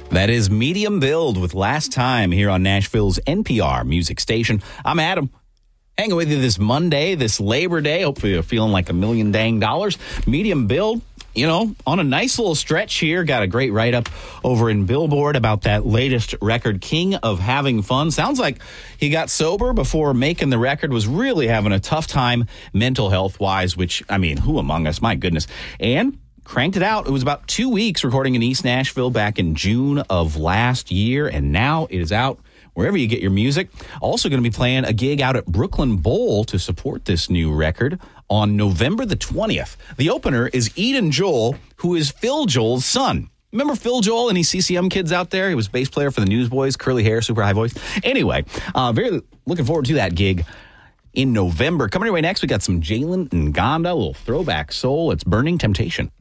That is Medium Build with Last Time here on Nashville's NPR music station. I'm Adam. Hanging with you this Monday, this Labor Day. Hopefully you're feeling like $1 million dang. Medium Build, on a nice little stretch here. Got a great write-up over in Billboard about that latest record, King of Having Fun. Sounds like he got sober before making the record, was really having a tough time mental health-wise, which, who among us? My goodness. And cranked it out. It was about 2 weeks recording in East Nashville back in June of last year, and now it is out wherever you get your music. Also going to be playing a gig out at Brooklyn Bowl to support this new record on November the 20th. The opener is Eden Joel, who is Phil Joel's son. Remember Phil Joel, any CCM kids out there? He was bass player for the Newsboys, curly hair, super high voice. Anyway, very looking forward to that gig in November. Coming your way next, we got some Jalen Ngonda, a little throwback soul. It's Burning Temptation.